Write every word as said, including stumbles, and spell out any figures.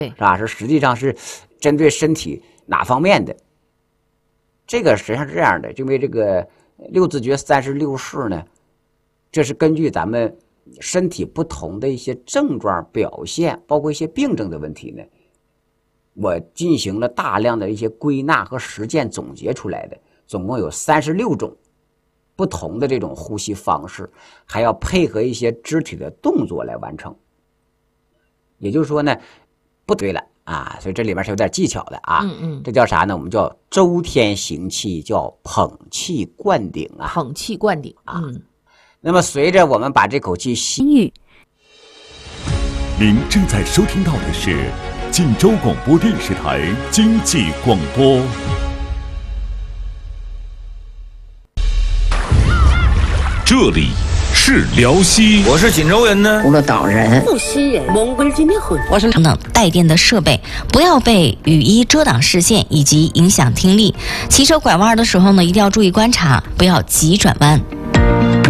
对， 是吧？是实际上是针对身体哪方面的？这个实际上是这样的，因为这个六字诀三十六式呢，这是根据咱们身体不同的一些症状表现，包括一些病症的问题呢，我进行了大量的一些归纳和实践总结出来的，总共有三十六种不同的这种呼吸方式，还要配合一些肢体的动作来完成。也就是说呢，不对了啊，所以这里面是有点技巧的啊。 嗯嗯， 这叫啥呢？我们叫周天行气，叫捧气灌顶啊。 捧气灌顶啊。 嗯。 那么随着我们把这口气吸玉， 您正在收听到的是晋州广播电视台经济广播。这里是辽西， 我是锦州人呢， 葫芦岛人， 无锡人，蒙古今天混， 我是等等带电的设备，不要被雨衣遮挡视线以及影响听力。骑车拐弯的时候呢，一定要注意观察，不要急转弯。